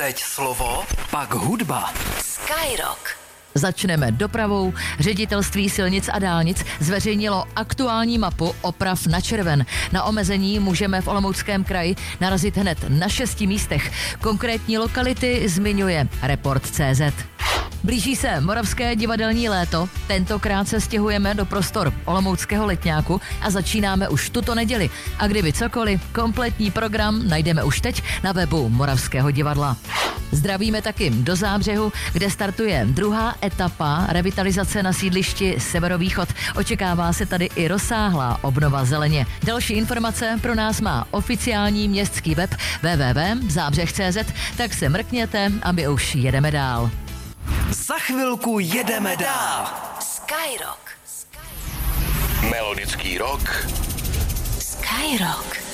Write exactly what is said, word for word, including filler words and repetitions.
Teď slovo, pak hudba. Skyrock. Začneme dopravou. Ředitelství silnic a dálnic zveřejnilo aktuální mapu oprav na červen. Na omezení můžeme v Olomouckém kraji narazit hned na šesti místech. Konkrétní lokality zmiňuje Report tečka cé zet. Blíží se moravské divadelní léto, tentokrát se stěhujeme do prostor Olomouckého letňáku a začínáme už tuto neděli. A kdyby cokoliv, kompletní program najdeme už teď na webu Moravského divadla. Zdravíme taky do Zábřehu, kde startuje druhá etapa revitalizace na sídlišti Severovýchod. Očekává se tady i rozsáhlá obnova zeleně. Další informace pro nás má oficiální městský web w w w tečka zábřeh tečka cé zet, tak se mrkněte a my už jedeme dál. Za chvilku jedeme dál. Skyrock. Melodický rock. Skyrock.